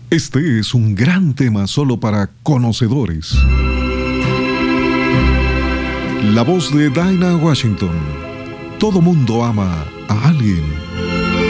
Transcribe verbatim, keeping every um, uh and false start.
Este es un gran tema solo para conocedores. La voz de Dinah Washington. Todo mundo ama a alguien.